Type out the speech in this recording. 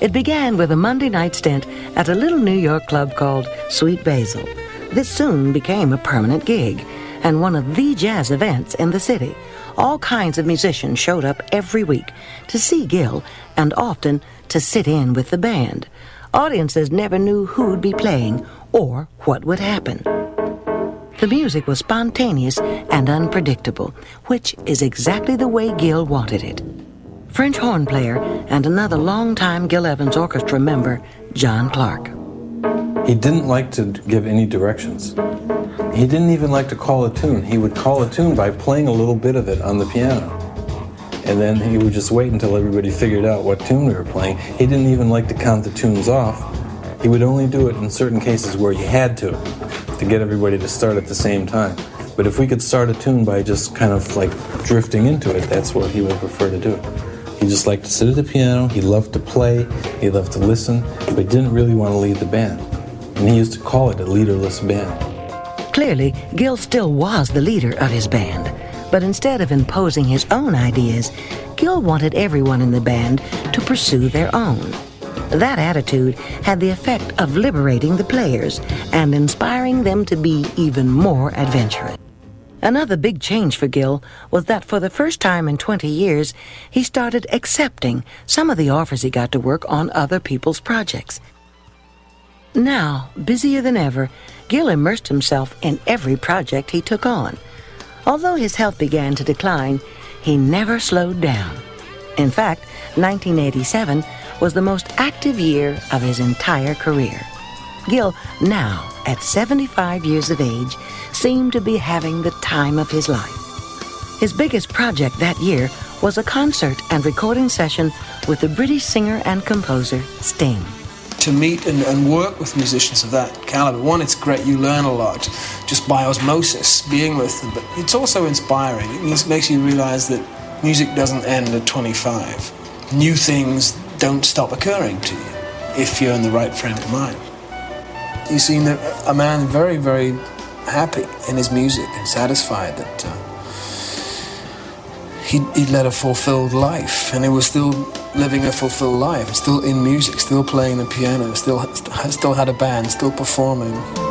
It began with a Monday night stint at a little New York club called Sweet Basil. This soon became a permanent gig and one of the jazz events in the city. All kinds of musicians showed up every week to see Gil and often to sit in with the band. Audiences never knew who'd be playing or what would happen. The music was spontaneous and unpredictable, which is exactly the way Gil wanted it. French horn player and another longtime Gil Evans Orchestra member, John Clark. He didn't like to give any directions. He didn't even like to call a tune. He would call a tune by playing a little bit of it on the piano. And then he would just wait until everybody figured out what tune we were playing. He didn't even like to count the tunes off. He would only do it in certain cases where he had to get everybody to start at the same time. But if we could start a tune by just kind of like drifting into it, that's what he would prefer to do. He just liked to sit at the piano, he loved to play, he loved to listen, but he didn't really want to lead the band. And he used to call it a leaderless band. Clearly, Gil still was the leader of his band, but instead of imposing his own ideas, Gil wanted everyone in the band to pursue their own. That attitude had the effect of liberating the players and inspiring them to be even more adventurous. Another big change for Gil was that for the first time in 20 years, he started accepting some of the offers he got to work on other people's projects. Now, busier than ever, Gil immersed himself in every project he took on. Although his health began to decline, he never slowed down. In fact, 1987 was the most active year of his entire career. Gil, now at 75 years of age, seemed to be having the time of his life. His biggest project that year was a concert and recording session with the British singer and composer Sting. To meet and work with musicians of that caliber, one, it's great, you learn a lot just by osmosis, being with them, but it's also inspiring. It makes you realize that music doesn't end at 25. New things don't stop occurring to you if you're in the right frame of mind. You see a man very, very happy in his music and satisfied that he'd led a fulfilled life, and he was still living a fulfilled life, still in music, still playing the piano, still had a band, still performing.